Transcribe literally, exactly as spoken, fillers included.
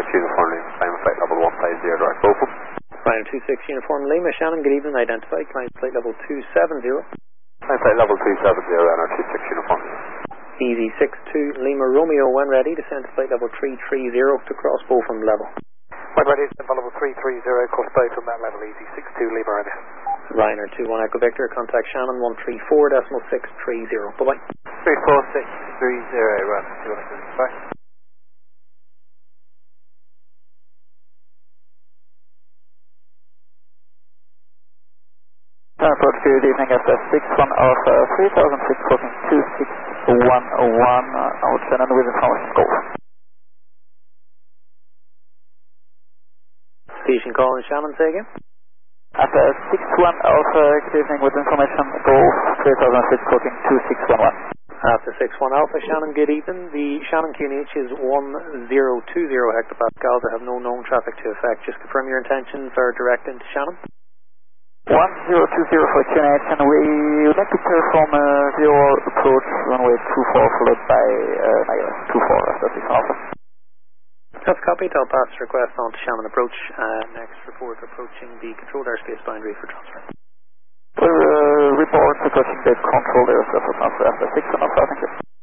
six Uniform Lima, climb flight level one five zero, direct Beaufort. Rhino two six Uniform Lima, Shannon, good evening, identify, climb flight level two seven zero. Climb flight level two seven zero, N R two six Uniform Lima. Easy six two Lima Romeo, when ready, descend to flight level three three zero to cross Beaufort level. When ready, descend to level three three zero, cross Beaufort that level, easy six two Lima Romeo. Ryanair two one Echo Victor, contact Shannon one three four decimal six three zero. Bye bye. three four six three zero, Ryanair two one Echo Victor. Bye. Approach, good evening, F S six one Alpha three thousand six crossing two six one one, out Shannon with information go. Station call in Shannon, say again. F S six one Alpha, good evening, with information go three thousand six crossing two six one one. After six one Alpha, Shannon, good evening. The Shannon Q N H is one zero two zero hectopascals. I have no known traffic to affect. Just confirm your intentions are direct into Shannon. one zero two zero for Q N H, and we would like to perform a zero approach runway two four followed by uh, I S two four, F S six Alpha. That's copied. I'll pass the request on to Shannon approach. Uh, next report approaching the controlled airspace boundary for transfer. We'll uh, report approaching the controlled airspace for transfer after six and Alpha, thank you.